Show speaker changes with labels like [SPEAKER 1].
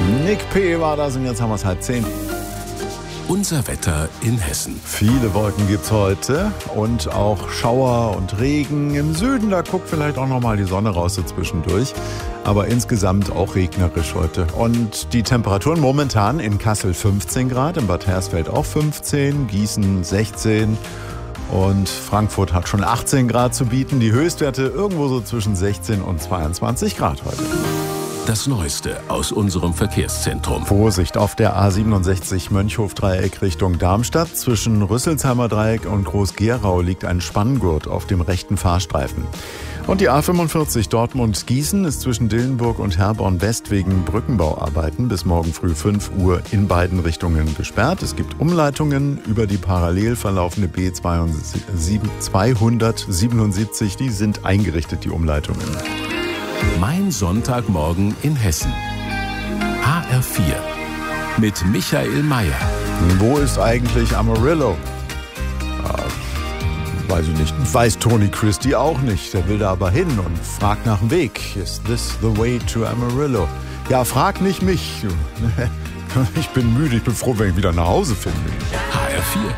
[SPEAKER 1] Nick P. war das und jetzt haben wir es 9:30.
[SPEAKER 2] Unser Wetter in Hessen.
[SPEAKER 1] Viele Wolken gibt's heute und auch Schauer und Regen. Im Süden, da guckt vielleicht auch nochmal die Sonne raus so zwischendurch. Aber insgesamt auch regnerisch heute. Und die Temperaturen momentan in Kassel 15 Grad, in Bad Hersfeld auch 15, Gießen 16 und Frankfurt hat schon 18 Grad zu bieten. Die Höchstwerte irgendwo so zwischen 16 und 22 Grad heute.
[SPEAKER 2] Das Neueste aus unserem Verkehrszentrum.
[SPEAKER 1] Vorsicht auf der A67 Mönchhof-Dreieck Richtung Darmstadt. Zwischen Rüsselsheimer Dreieck und Groß-Gerau liegt ein Spanngurt auf dem rechten Fahrstreifen. Und die A45 Dortmund-Gießen ist zwischen Dillenburg und Herborn-West wegen Brückenbauarbeiten bis morgen früh 5 Uhr in beiden Richtungen gesperrt. Es gibt Umleitungen über die parallel verlaufende B277. Die sind eingerichtet, die Umleitungen.
[SPEAKER 2] Mein Sonntagmorgen in Hessen. HR4 mit Michael Mayer.
[SPEAKER 1] Wo ist eigentlich Amarillo? Weiß ich nicht. Weiß Tony Christie auch nicht. Der will da aber hin und fragt nach dem Weg. Is this the way to Amarillo? Ja, frag nicht mich. Ich bin müde. Ich bin froh, wenn ich wieder nach Hause finde.
[SPEAKER 2] HR4.